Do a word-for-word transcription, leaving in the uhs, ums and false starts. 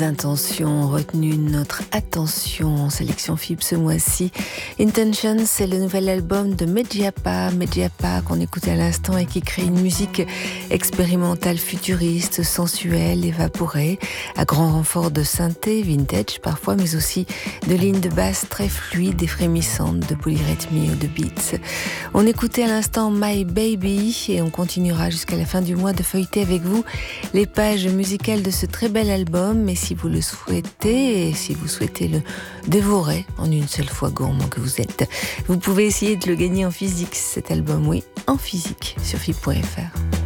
intentions ont retenu notre attention en sélection F I B ce mois-ci. Intentions, c'est le nouvel album de Medjapa, Medjapa qu'on écoutait à l'instant et qui crée une musique expérimentale futuriste, sensuelle, évaporée, à grand renfort de synthé, vintage parfois, mais aussi de lignes de basse très fluides et frémissantes, de polyrythmie ou de beats. On écoutait à l'instant My Baby et on continuera jusqu'à la fin du mois de feuilleter avec vous les pages musicales de ce très bel album. Et si vous le souhaitez, et si vous souhaitez le dévorer en une seule fois gourmand que vous êtes, vous pouvez essayer de le gagner en physique, cet album, oui, en physique, sur F I B point F R.